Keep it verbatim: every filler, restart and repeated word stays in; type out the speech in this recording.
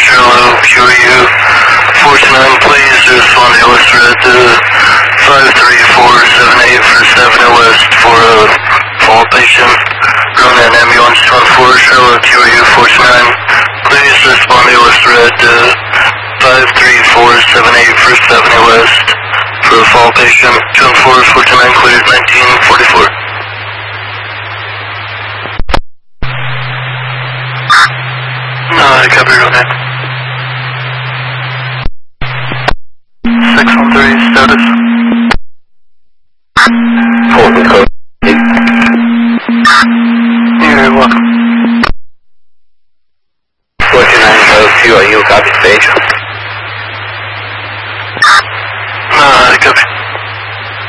Charlotte, Q U forty-nine, please respond to West Red five three four seven eight for seven West for a fall patient. Ronan ambulance twenty-four, Charlotte, Q U forty-nine, please respond to West Red five three four seven eight for seven West for a fall patient. twenty-four forty-nine cleared nineteen forty-four. Uh, copy, Ronan. six one three, status. Fulton code. You're welcome. forty-nine code, Q U, copy stage.